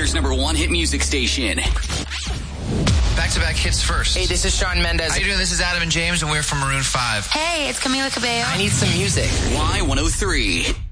Denver's #1 hit music station. Back-to-back hits first. Hey, this is Shawn Mendes. How you doing? This is Adam and James, and we're from Maroon 5. Hey, it's Camila Cabello. I need some music. Y103.